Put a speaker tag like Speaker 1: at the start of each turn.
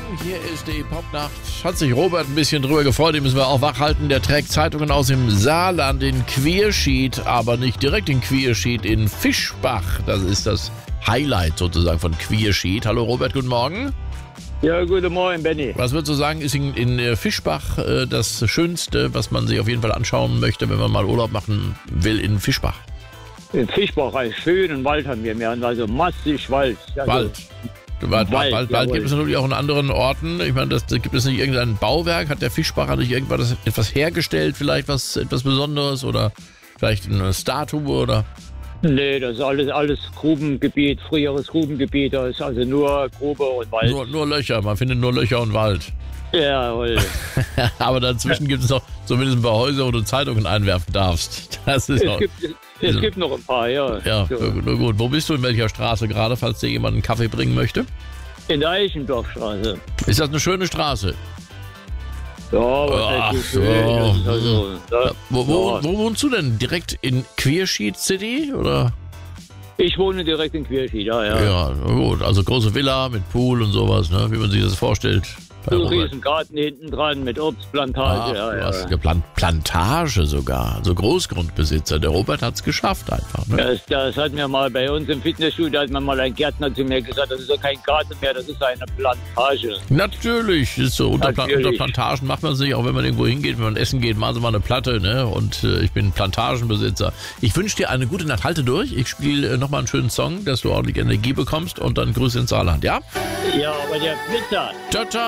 Speaker 1: Hier ist die Popnacht. Hat sich Robert ein bisschen drüber gefreut, den müssen wir auch wachhalten. Der trägt Zeitungen aus dem Saarland in Quierschied, aber nicht direkt in Quierschied, in Fischbach. Das ist das Highlight sozusagen von Quierschied. Hallo Robert, guten Morgen.
Speaker 2: Ja, guten Morgen, Benny.
Speaker 1: Was würdest du sagen, ist in Fischbach das Schönste, was man sich auf jeden Fall anschauen möchte, wenn man mal Urlaub machen will in Fischbach?
Speaker 2: In Fischbach, einen schönen Wald haben wir. Wir haben also massig Wald. Also
Speaker 1: Wald gibt es natürlich auch in anderen Orten. Ich meine, gibt es nicht irgendein Bauwerk? Hat der Fischbacher nicht etwas hergestellt, vielleicht etwas Besonderes oder vielleicht eine Statue oder?
Speaker 2: Nee, das ist alles Grubengebiet, früheres Grubengebiet. Da ist also nur Grube und Wald.
Speaker 1: Nur Löcher, man findet nur Löcher und Wald.
Speaker 2: Jawohl.
Speaker 1: Aber dazwischen gibt es noch zumindest ein paar Häuser, wo du Zeitungen einwerfen darfst. Das ist
Speaker 2: es gibt noch ein paar, ja.
Speaker 1: Ja,
Speaker 2: so.
Speaker 1: nur gut. Wo bist du, in welcher Straße gerade, falls dir jemand einen Kaffee bringen möchte?
Speaker 2: In der Eichendorfstraße.
Speaker 1: Ist das eine schöne Straße?
Speaker 2: Ja, was ist schön. Also,
Speaker 1: Wo wohnst du denn? Direkt in Quierschied City, oder?
Speaker 2: Ich wohne direkt in Quierschied, ja.
Speaker 1: Ja, gut. Also große Villa mit Pool und sowas, ne? Wie man sich das vorstellt.
Speaker 2: So ein riesen Garten hinten dran mit Obstplantage.
Speaker 1: Du hast Plantage sogar. Also Großgrundbesitzer. Der Robert hat es geschafft einfach. Ne?
Speaker 2: Das hat mir mal bei uns im Fitnessstudio, hat mir mal ein Gärtner zu mir gesagt, das ist ja kein Garten mehr, das ist eine Plantage.
Speaker 1: Natürlich. Ist so. Unter Plantagen macht man sich, auch wenn man irgendwo hingeht, wenn man essen geht, machen Sie mal eine Platte. Ne? Und ich bin Plantagenbesitzer. Ich wünsche dir eine gute Nacht. Halte durch. Ich spiele nochmal einen schönen Song, dass du ordentlich Energie bekommst und dann Grüße ins Saarland, ja?
Speaker 2: Ja, aber der Blitzer.
Speaker 1: Ciao, ciao.